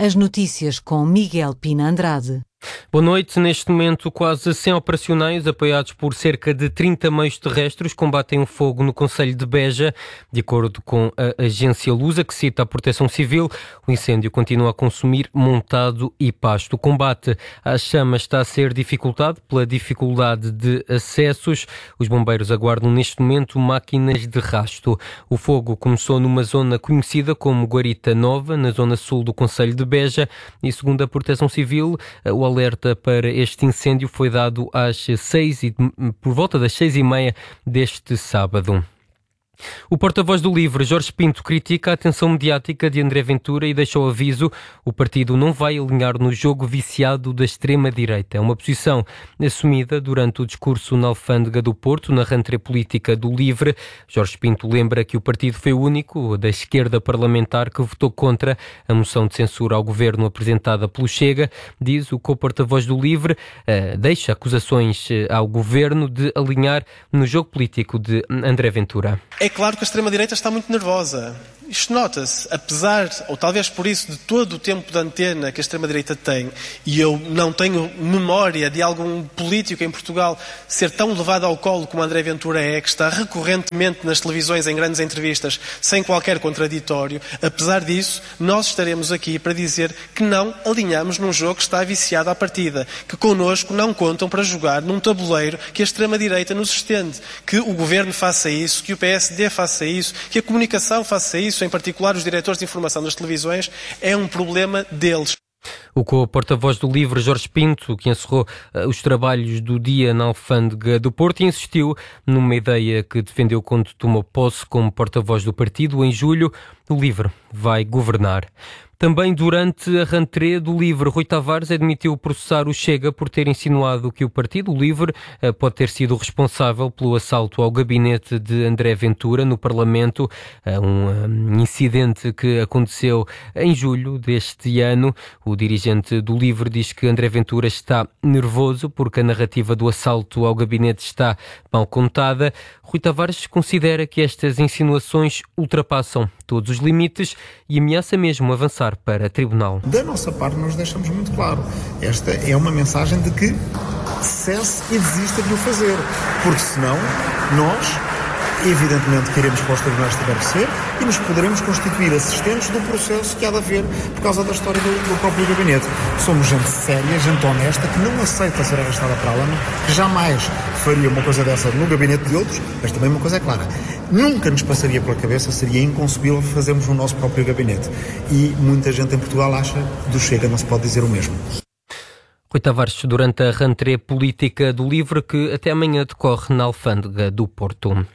As notícias com Miguel Pina Andrade. Boa noite. Neste momento, quase 100 operacionais, apoiados por cerca de 30 meios terrestres, combatem o fogo no concelho de Beja. De acordo com a agência Lusa, que cita a Proteção Civil, o incêndio continua a consumir montado e pasto. O combate às chamas está a ser dificultado pela dificuldade de acessos. Os bombeiros aguardam neste momento máquinas de rasto. O fogo começou numa zona conhecida como Guarita Nova, na zona sul do concelho de Beja, e segundo a Proteção Civil, o alerta para este incêndio foi dado por volta das 6h30 deste sábado. O porta-voz do LIVRE, Jorge Pinto, critica a atenção mediática de André Ventura e deixou aviso: o partido não vai alinhar no jogo viciado da extrema-direita. É uma posição assumida durante o discurso na Alfândega do Porto, na rentrée política do LIVRE. Jorge Pinto lembra que o partido foi o único da esquerda parlamentar que votou contra a moção de censura ao governo apresentada pelo Chega. Diz o co-porta-voz do LIVRE, deixa acusações ao governo de alinhar no jogo político de André Ventura. É claro que a extrema-direita está muito nervosa. Isto nota-se, apesar, ou talvez por isso, de todo o tempo de antena que a extrema-direita tem, e eu não tenho memória de algum político em Portugal ser tão levado ao colo como André Ventura é, que está recorrentemente nas televisões em grandes entrevistas, sem qualquer contraditório. Apesar disso, nós estaremos aqui para dizer que não alinhamos num jogo que está viciado à partida, que connosco não contam para jogar num tabuleiro que a extrema-direita nos estende, que o governo faça isso, que o PSD faça isso, que a comunicação faça isso, em particular os diretores de informação das televisões, é um problema deles. O co-porta-voz do LIVRE, Jorge Pinto, que encerrou os trabalhos do dia na Alfândega do Porto, insistiu numa ideia que defendeu quando tomou posse como porta-voz do partido. Em julho, o LIVRE vai governar. Também durante a rentrée do LIVRE, Rui Tavares admitiu processar o Chega por ter insinuado que o partido, o LIVRE, pode ter sido responsável pelo assalto ao gabinete de André Ventura no Parlamento, um incidente que aconteceu em julho deste ano. O dirigente do LIVRE diz que André Ventura está nervoso porque a narrativa do assalto ao gabinete está mal contada. Rui Tavares considera que estas insinuações ultrapassam todos os limites e ameaça mesmo avançar para tribunal. Da nossa parte, nós deixamos muito claro. Esta é uma mensagem de que cesse e desista de o fazer, porque senão nós, evidentemente, que iremos para os tribunais se tiver que ser e nos poderemos constituir assistentes do processo que há de haver por causa da história do próprio gabinete. Somos gente séria, gente honesta, que não aceita ser arrastada para a lama, que jamais faria uma coisa dessa no gabinete de outros, mas também uma coisa é clara: nunca nos passaria pela cabeça, seria inconcebível fazermos no nosso próprio gabinete. E muita gente em Portugal acha do Chega não se pode dizer o mesmo. Rui Tavares, durante a rentrée política do LIVRE, que até amanhã decorre na Alfândega do Porto.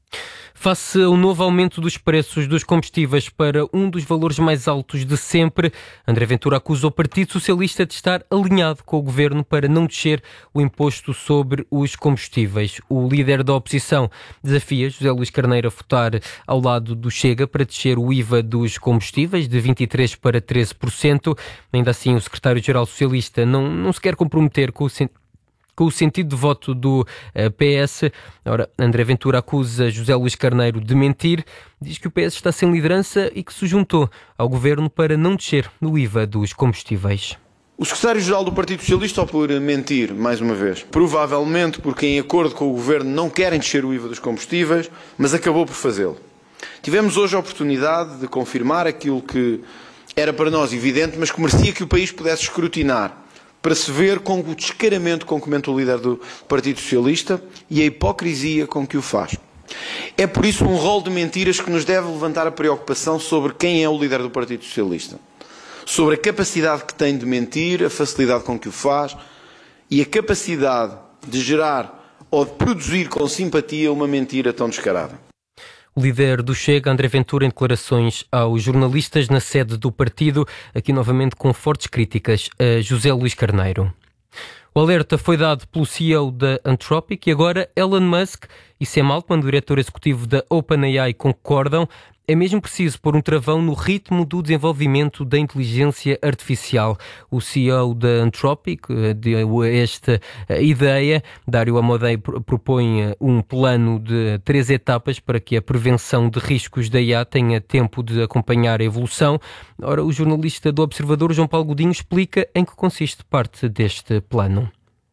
Face ao novo aumento dos preços dos combustíveis para um dos valores mais altos de sempre, André Ventura acusa o Partido Socialista de estar alinhado com o governo para não descer o imposto sobre os combustíveis. O líder da oposição desafia José Luís Carneiro a votar ao lado do Chega para descer o IVA dos combustíveis de 23% para 13%. Ainda assim, o secretário-geral socialista não se quer comprometer com o sentido de voto do PS. Ora, André Ventura acusa José Luís Carneiro de mentir, diz que o PS está sem liderança e que se juntou ao governo para não descer no IVA dos combustíveis. O secretário-geral do Partido Socialista optou por mentir, mais uma vez. Provavelmente porque, em acordo com o governo, não querem descer o IVA dos combustíveis, mas acabou por fazê-lo. Tivemos hoje a oportunidade de confirmar aquilo que era para nós evidente, mas que merecia que o país pudesse escrutinar, para se ver com o descaramento com que comenta o líder do Partido Socialista e a hipocrisia com que o faz. É por isso um rol de mentiras que nos deve levantar a preocupação sobre quem é o líder do Partido Socialista, sobre a capacidade que tem de mentir, a facilidade com que o faz e a capacidade de gerar ou de produzir com simpatia uma mentira tão descarada. O líder do Chega, André Ventura, em declarações aos jornalistas na sede do partido, aqui novamente com fortes críticas a José Luís Carneiro. O alerta foi dado pelo CEO da Anthropic e agora Elon Musk e Sam Altman, diretor executivo da OpenAI, concordam. é mesmo preciso pôr um travão no ritmo do desenvolvimento da inteligência artificial. O CEO da Anthropic deu esta ideia. Dário Amodei propõe um plano de 3 etapas para que a prevenção de riscos da IA tenha tempo de acompanhar a evolução. Ora, o jornalista do Observador, João Paulo Godinho, explica em que consiste parte deste plano.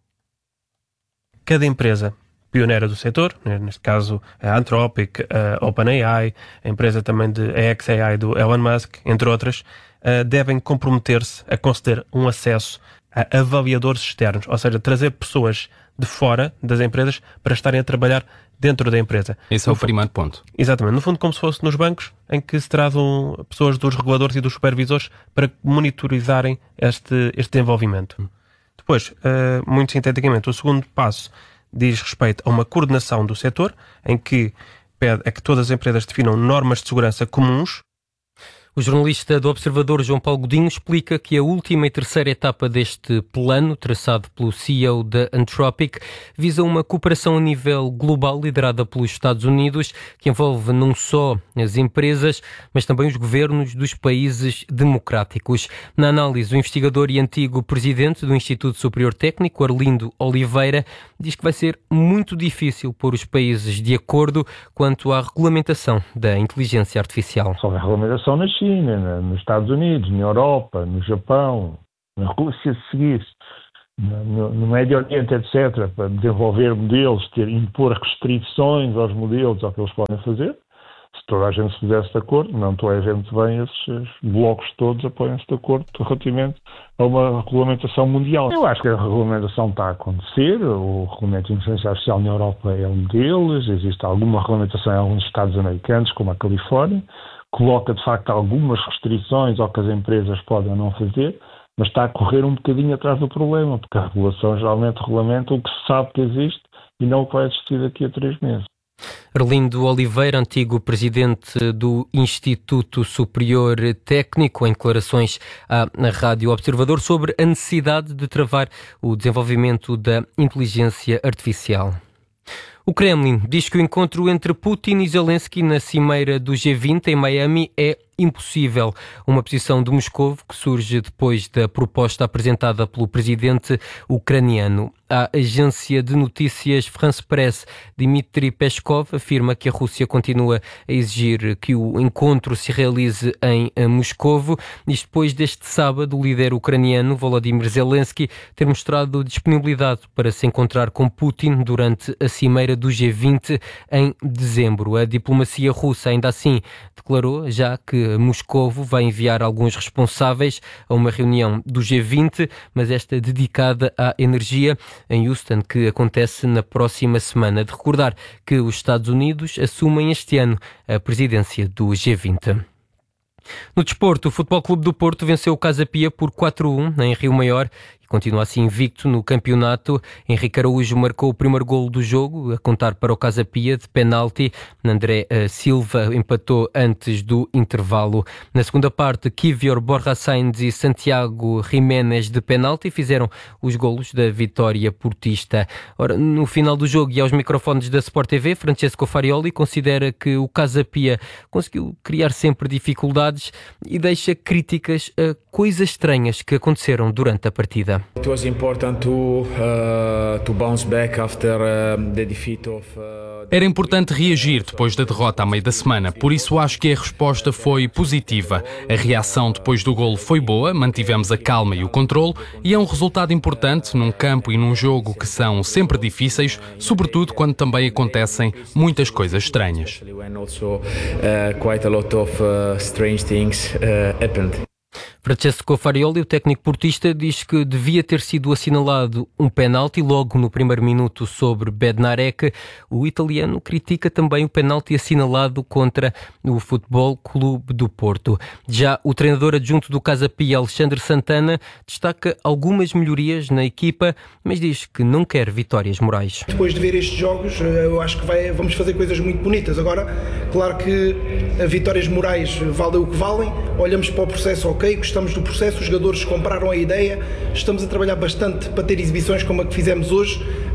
Cada empresa pioneira do setor, neste caso a Anthropic, a OpenAI, a empresa também de xAI do Elon Musk, entre outras, devem comprometer-se a conceder um acesso a avaliadores externos, ou seja, trazer pessoas de fora das empresas para estarem a trabalhar dentro da empresa. Esse é o primeiro ponto. Exatamente. No fundo, como se fosse nos bancos, em que se trazem pessoas dos reguladores e dos supervisores para monitorizarem este desenvolvimento. Depois, muito sinteticamente, o segundo passo diz respeito a uma coordenação do setor, em que pede a que todas as empresas definam normas de segurança comuns. O jornalista do Observador, João Paulo Godinho, explica que a última e terceira etapa deste plano, traçado pelo CEO da Anthropic, visa uma cooperação a nível global liderada pelos Estados Unidos, que envolve não só as empresas, mas também os governos dos países democráticos. Na análise, o investigador e antigo presidente do Instituto Superior Técnico, Arlindo Oliveira, diz que vai ser muito difícil pôr os países de acordo quanto à regulamentação da inteligência artificial. Só a regulamentação na China, nos Estados Unidos, na Europa, no Japão, na Rússia, se seguisse, no Médio Oriente, etc., para desenvolver modelos, impor restrições aos modelos, ao que eles podem fazer. Se toda a gente se pusesse de acordo, não toda a gente bem, esses blocos todos apoiam-se de acordo relativamente a uma regulamentação mundial. Eu acho que a regulamentação está a acontecer, o regulamento de inteligência artificial na Europa é um deles, existe alguma regulamentação em alguns estados americanos, como a Califórnia, coloca de facto algumas restrições ao que as empresas podem ou não fazer, mas está a correr um bocadinho atrás do problema, porque a regulação geralmente regulamenta o que se sabe que existe e não o que vai existir daqui a 3 meses. Arlindo Oliveira, antigo presidente do Instituto Superior Técnico, em declarações à Rádio Observador sobre a necessidade de travar o desenvolvimento da inteligência artificial. O Kremlin diz que o encontro entre Putin e Zelensky na cimeira do G20 em Miami é impossível. Uma posição de Moscou que surge depois da proposta apresentada pelo presidente ucraniano. A agência de notícias France Press, Dmitry Peskov, afirma que a Rússia continua a exigir que o encontro se realize em Moscovo. Isto depois deste sábado o líder ucraniano Volodymyr Zelensky ter mostrado disponibilidade para se encontrar com Putin durante a cimeira do G20 em dezembro. A diplomacia russa ainda assim declarou já que Moscovo vai enviar alguns responsáveis a uma reunião do G20, mas esta dedicada à energia em Houston, que acontece na próxima semana. De recordar que os Estados Unidos assumem este ano a presidência do G20. No desporto, o Futebol Clube do Porto venceu o Casa Pia por 4-1 em Rio Maior e continua assim invicto no campeonato. Henrique Araújo marcou o primeiro golo do jogo, a contar para o Casa Pia de penalti. André Silva empatou antes do intervalo. Na segunda parte, Kivior Borja Sainz e Santiago Jiménez de penalti fizeram os golos da vitória portista. Ora, no final do jogo e aos microfones da Sport TV, Francesco Farioli considera que o Casa Pia conseguiu criar sempre dificuldades e deixa críticas a coisas estranhas que aconteceram durante a partida. It was important to bounce back after the defeat of Era importante reagir depois da derrota à meio da semana, por isso acho que a resposta foi positiva. A reação depois do golo foi boa, mantivemos a calma e o controle, e é um resultado importante num campo e num jogo que são sempre difíceis, sobretudo quando também acontecem muitas coisas estranhas. Francesco Farioli, o técnico portista, diz que devia ter sido assinalado um penalti logo no primeiro minuto sobre Bednarek. O italiano critica também o penalti assinalado contra o Futebol Clube do Porto. Já o treinador adjunto do Casa Pia, Alexandre Santana, destaca algumas melhorias na equipa, mas diz que não quer vitórias morais. Depois de ver estes jogos, eu acho que vamos fazer coisas muito bonitas. Agora, claro que vitórias morais valem o que valem, olhamos para o processo, ok, gostamos do processo, os jogadores compraram a ideia, estamos a trabalhar bastante para ter exibições como a que fizemos hoje,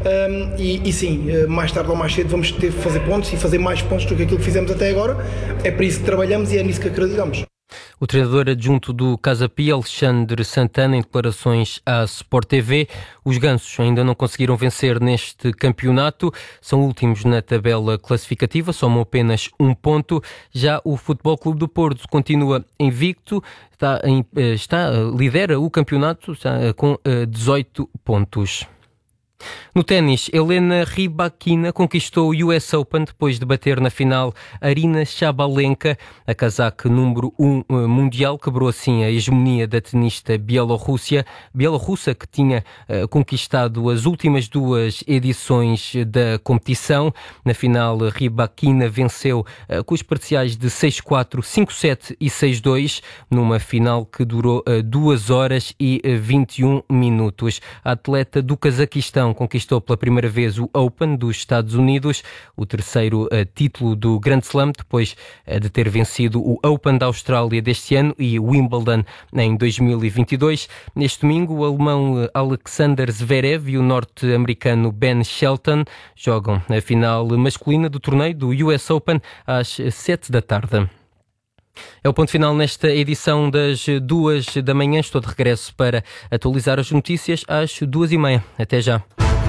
E sim, mais tarde ou mais cedo vamos ter que fazer pontos e fazer mais pontos do que aquilo que fizemos até agora. É para isso que trabalhamos e é nisso que acreditamos. O treinador adjunto do Casa Pia, Alexandre Santana, em declarações à Sport TV. Os gansos ainda não conseguiram vencer neste campeonato, são últimos na tabela classificativa, somam apenas 1 ponto. Já o Futebol Clube do Porto continua invicto, lidera o campeonato com 18 pontos. No ténis, Helena Rybakina conquistou o US Open depois de bater na final Aryna Sabalenka. A casaca número 1 mundial quebrou assim a hegemonia da tenista bielorrussa, que tinha conquistado as últimas 2 edições da competição. Na final, Rybakina venceu com os parciais de 6-4, 5-7 e 6-2, numa final que durou 2 horas e 21 minutos. A atleta do Cazaquistão conquistou pela primeira vez o Open dos Estados Unidos, o terceiro título do Grand Slam, depois de ter vencido o Open da Austrália deste ano e o Wimbledon em 2022. Neste domingo, o alemão Alexander Zverev e o norte-americano Ben Shelton jogam a final masculina do torneio do US Open às 7 da tarde. É o ponto final nesta edição das 2 da manhã. Estou de regresso para atualizar as notícias às 2h30. Até já.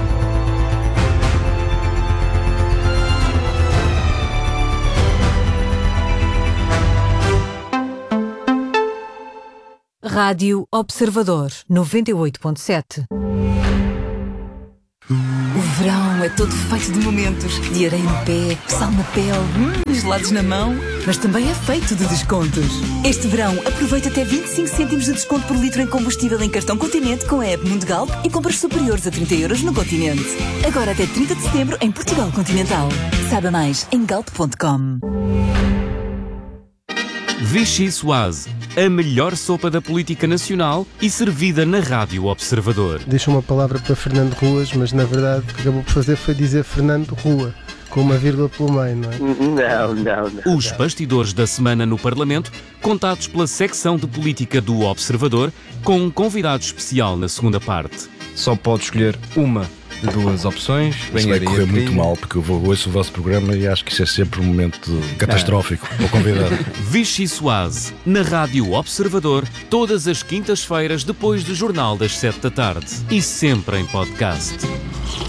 Rádio Observador 98.7. O verão é todo feito de momentos, de areia no pé, sal na pele, gelados na mão, mas também é feito de descontos. Este verão aproveita até 25 cêntimos de desconto por litro em combustível em cartão Continente com a app Mundo Galp e compras superiores a 30 € no Continente. Agora até 30 de setembro em Portugal Continental. Saiba mais em galp.com. Vichy Soase, a melhor sopa da política nacional e servida na Rádio Observador. Deixa uma palavra para Fernando Ruas, mas na verdade o que acabou por fazer foi dizer Fernando Rua, com uma vírgula pelo meio, não é? Não. Os bastidores da semana no Parlamento, contados pela secção de política do Observador, com um convidado especial na segunda parte. Só pode escolher uma de 2 opções. Isso vai correr muito mal, porque eu ouço o vosso programa e acho que isso é sempre um momento catastrófico para o convidado. Vichy Soase, na Rádio Observador, todas as quintas-feiras depois do Jornal das 7 da tarde e sempre em podcast.